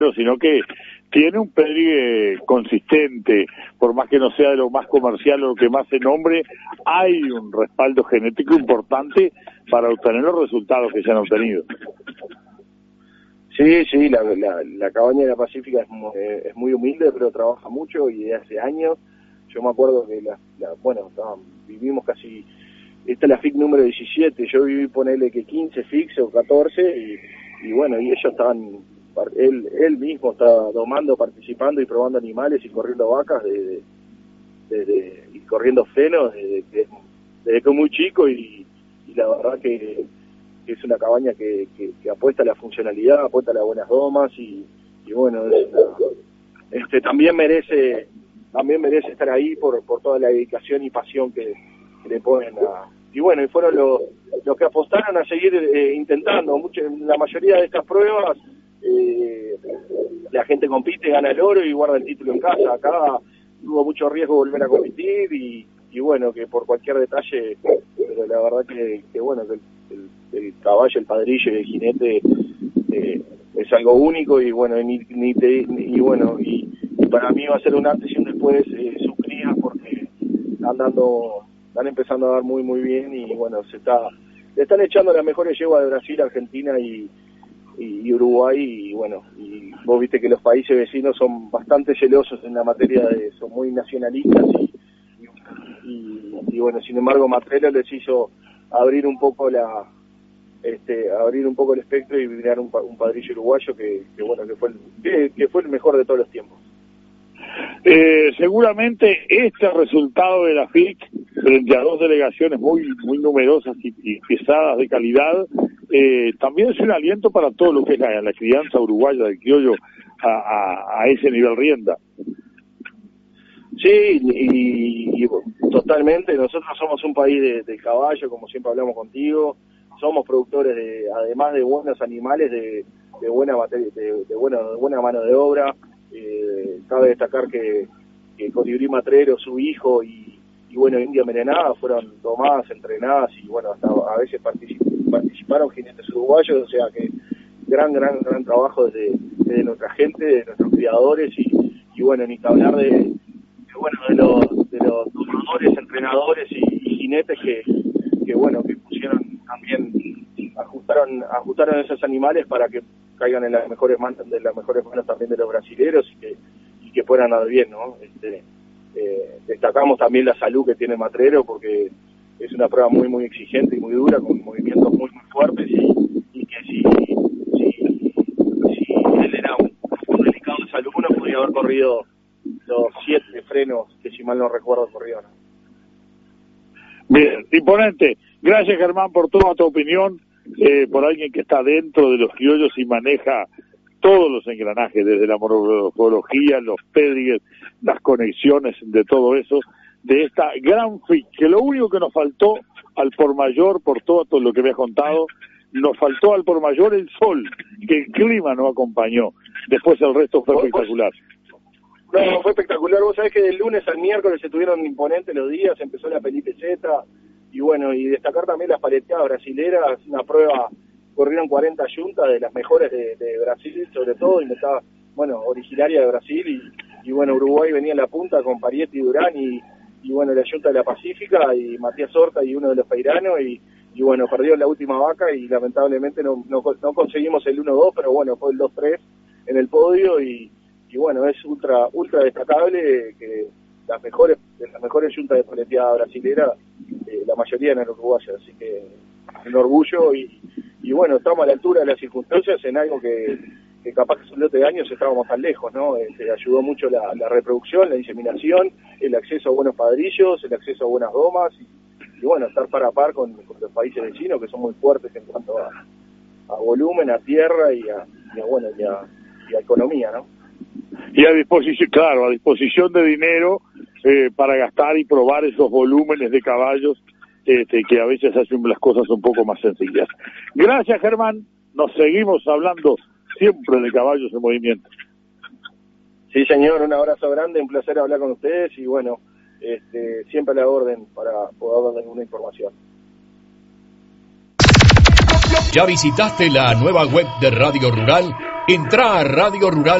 sino que tiene un pedigree consistente, por más que no sea de lo más comercial o lo que más se nombre, hay un respaldo genético importante para obtener los resultados que se han obtenido. Sí, la cabaña de la Pacífica es muy humilde, pero trabaja mucho y de hace años. Yo me acuerdo que vivimos casi, esta es la FIC número 17, yo viví, ponele que 15 FICs o 14, y bueno, y ellos estaban, él mismo estaba domando, participando y probando animales y corriendo vacas y corriendo frenos desde que es muy chico, y la verdad que es una cabaña que apuesta a la funcionalidad, apuesta a las buenas domas, y bueno, también merece estar ahí por toda la dedicación y pasión que le ponen y bueno, y fueron los que apostaron a seguir intentando. La mayoría de estas pruebas la gente compite, gana el oro y guarda el título en casa. Acá tuvo mucho riesgo volver a competir, y bueno, que por cualquier detalle, pero la verdad que bueno, que el caballo, el padrillo y el jinete es algo único, y bueno, y para mí va a ser un antes y un después sus crías, porque están empezando a dar muy muy bien, y bueno, le están echando las mejores yeguas de Brasil, Argentina y Uruguay, y bueno, y vos viste que los países vecinos son bastante celosos en la materia, son muy nacionalistas, y bueno, sin embargo Matrero les hizo abrir un poco el espectro y crear un padrillo uruguayo que fue el mejor de todos los tiempos. Seguramente este resultado de la FIC frente a dos delegaciones muy muy numerosas y pesadas de calidad también es un aliento para todo lo que es la crianza uruguaya del criollo a ese nivel rienda. Sí, y totalmente. Nosotros somos un país de caballo, como siempre hablamos contigo. Somos productores además de buenos animales, de buena mano de obra. Cabe destacar que Colibrí Matrero, su hijo y bueno, India Merenada fueron tomadas, entrenadas, y bueno, hasta a veces participaron jinetes uruguayos, o sea que gran trabajo desde nuestra gente, de nuestros criadores, y bueno, ni que hablar de los domadores, entrenadores y jinetes que bueno, que pusieron también, ajustaron esos animales para que caigan en las mejores manos también de los brasileros, y que puedan andar bien, ¿no? Destacamos también la salud que tiene Matrero, porque es una prueba muy muy exigente y muy dura, con movimientos muy muy fuertes, y que si él era un delicado de salud, no podía haber corrido los 7 frenos que, si mal no recuerdo, corrieron. Bien, imponente. Gracias, Germán, por toda tu opinión, por alguien que está dentro de los criollos y maneja todos los engranajes, desde la morfología, los pedigrees, las conexiones, de todo eso, de esta gran FIC, que lo único que nos faltó al por mayor, por todo lo que me has contado, nos faltó al por mayor el sol, que el clima no acompañó. Después el resto fue espectacular. No, fue espectacular. Vos sabés que del lunes al miércoles se tuvieron imponentes los días, empezó la Felipe Zeta, y bueno, y destacar también las paleteadas brasileras, una prueba, corrieron 40 yuntas de las mejores de Brasil, sobre todo, y estaba, bueno, originaria de Brasil, y bueno, Uruguay venía en la punta con Parietti y Durán, y bueno, la yunta de la Pacífica, y Matías Horta y uno de los peiranos, y bueno, perdió la última vaca, y lamentablemente no conseguimos el 1-2, pero bueno, fue el 2-3 en el podio, y bueno, es ultra destacable que de las mejores yuntas de paleteada brasilera, la mayoría eran uruguayas, así que un orgullo, y bueno, estamos a la altura de las circunstancias en algo que capaz que hace un lote de años estábamos tan lejos, ¿no? Ayudó mucho la reproducción, la inseminación, el acceso a buenos padrillos, el acceso a buenas domas, y bueno, estar par a par con los países vecinos, que son muy fuertes en cuanto a volumen, a tierra y a economía, ¿no? Y a disposición de dinero para gastar y probar esos volúmenes de caballos, que a veces hacen las cosas un poco más sencillas. Gracias, Germán. Nos seguimos hablando siempre de caballos en movimiento. Sí, señor, un abrazo grande, un placer hablar con ustedes, y bueno, siempre a la orden para poder darle alguna información. ¿Ya visitaste la nueva web de Radio Rural? Entrá a Radio Rural.